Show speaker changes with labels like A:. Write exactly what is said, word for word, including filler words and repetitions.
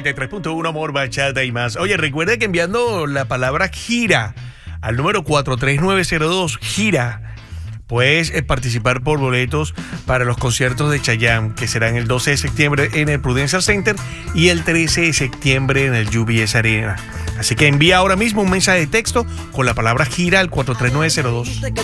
A: noventa y tres punto uno Amor, Bachata y más. Oye, recuerda que enviando la palabra gira al número cuatro tres nueve cero dos, gira, puedes eh, participar por boletos para los conciertos de Chayanne, que serán el doce de septiembre en el Prudential Center y el trece de septiembre en el U B S Arena. Así que envía ahora mismo un mensaje de texto con la palabra gira al cuatro tres nueve cero dos.